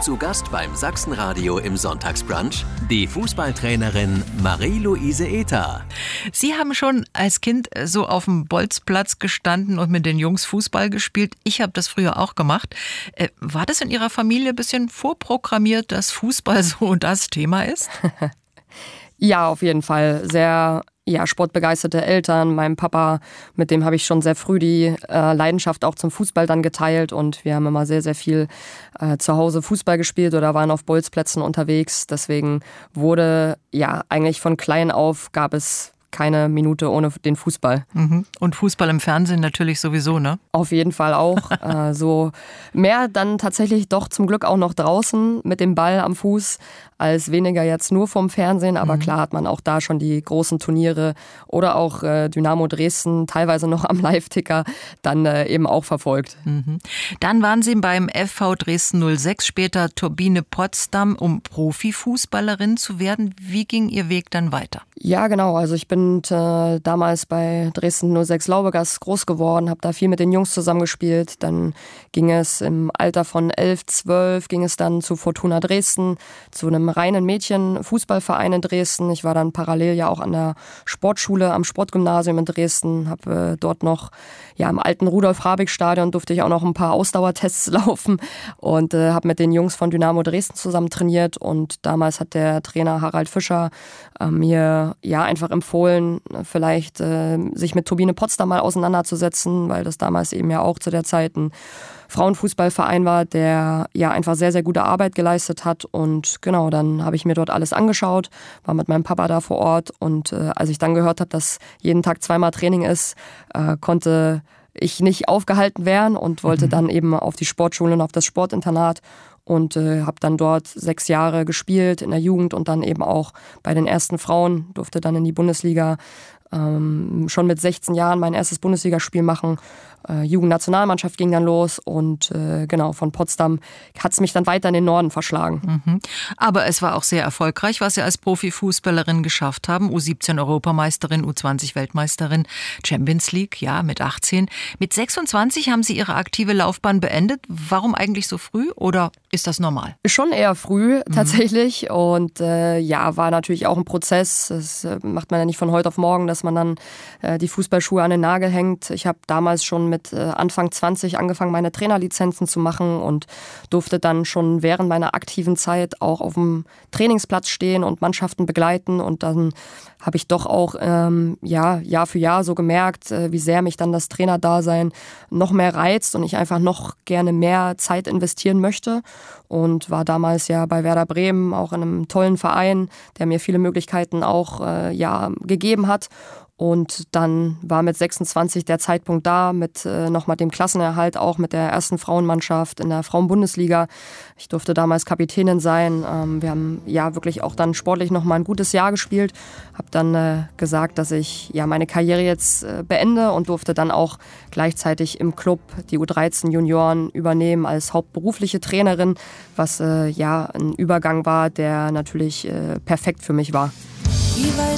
Zu Gast beim Sachsenradio im Sonntagsbrunch die Fußballtrainerin Marie-Louise Ether. Sie haben schon als Kind so auf dem Bolzplatz gestanden und mit den Jungs Fußball gespielt. Ich habe das früher auch gemacht. War das in Ihrer Familie ein bisschen vorprogrammiert, dass Fußball so das Thema ist? Ja, auf jeden Fall. Sehr sportbegeisterte Eltern. Meinem Papa, mit dem habe ich schon sehr früh die Leidenschaft auch zum Fußball dann geteilt und wir haben immer sehr, sehr viel zu Hause Fußball gespielt oder waren auf Bolzplätzen unterwegs. Deswegen wurde eigentlich von klein auf gab es keine Minute ohne den Fußball. Und Fußball im Fernsehen natürlich sowieso, ne? Auf jeden Fall auch. So mehr dann tatsächlich doch zum Glück auch noch draußen mit dem Ball am Fuß, als weniger jetzt nur vom Fernsehen. Aber klar hat man auch da schon die großen Turniere oder auch Dynamo Dresden, teilweise noch am Live-Ticker, dann eben auch verfolgt. Dann waren Sie beim FV Dresden 06, später Turbine Potsdam, um Profifußballerin zu werden. Wie ging Ihr Weg dann weiter? Ja, genau. Also ich bin damals bei Dresden 06 Laubegast groß geworden, habe da viel mit den Jungs zusammengespielt. Dann ging es im Alter von 11, 12, ging es dann zu Fortuna Dresden, zu einem reinen Mädchen-Fußballverein in Dresden. Ich war dann parallel ja auch an der Sportschule, am Sportgymnasium in Dresden, habe dort noch im alten Rudolf-Habig-Stadion durfte ich auch noch ein paar Ausdauertests laufen und habe mit den Jungs von Dynamo Dresden zusammen trainiert. Und damals hat der Trainer Harald Fischer mir einfach empfohlen, vielleicht sich mit Turbine Potsdam mal auseinanderzusetzen, weil das damals eben ja auch zu der Zeit ein Frauenfußballverein war, der einfach sehr, sehr gute Arbeit geleistet hat. Und genau, dann habe ich mir dort alles angeschaut, war mit meinem Papa da vor Ort. Und als ich dann gehört habe, dass jeden Tag zweimal Training ist, konnte ich nicht aufgehalten werden und wollte dann eben auf die Sportschule und auf das Sportinternat. Und habe dann dort 6 Jahre gespielt in der Jugend und dann eben auch bei den ersten Frauen, durfte dann in die Bundesliga schon mit 16 Jahren mein erstes Bundesligaspiel machen. Jugendnationalmannschaft ging dann los und von Potsdam hat es mich dann weiter in den Norden verschlagen. Aber es war auch sehr erfolgreich, was Sie als Profifußballerin geschafft haben. U17-Europameisterin, U20-Weltmeisterin, Champions League, mit 18. Mit 26 haben Sie Ihre aktive Laufbahn beendet. Warum eigentlich so früh oder ist das normal? Schon eher früh tatsächlich und war natürlich auch ein Prozess. Das macht man ja nicht von heute auf morgen, dass man dann die Fußballschuhe an den Nagel hängt. Ich habe damals schon mit Anfang 20 angefangen, meine Trainerlizenzen zu machen und durfte dann schon während meiner aktiven Zeit auch auf dem Trainingsplatz stehen und Mannschaften begleiten. Und dann habe ich doch auch Jahr für Jahr so gemerkt, wie sehr mich dann das Trainerdasein noch mehr reizt und ich einfach noch gerne mehr Zeit investieren möchte. Und war damals bei Werder Bremen auch in einem tollen Verein, der mir viele Möglichkeiten auch gegeben hat. Und dann war mit 26 der Zeitpunkt da, mit nochmal dem Klassenerhalt, auch mit der ersten Frauenmannschaft in der Frauenbundesliga. Ich durfte damals Kapitänin sein. Wir haben wirklich auch dann sportlich nochmal ein gutes Jahr gespielt. Habe dann gesagt, dass ich meine Karriere jetzt beende und durfte dann auch gleichzeitig im Club die U13 Junioren übernehmen als hauptberufliche Trainerin, was ein Übergang war, der natürlich perfekt für mich war.